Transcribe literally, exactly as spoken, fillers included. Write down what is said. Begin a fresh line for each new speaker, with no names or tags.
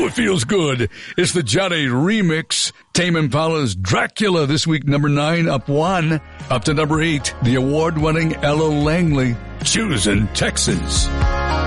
it feels good. It's the Johnny remix. Tame Impala's Dracula this week, number nine, up one. Up to number eight, the award-winning Ella Langley, Choosing Texas.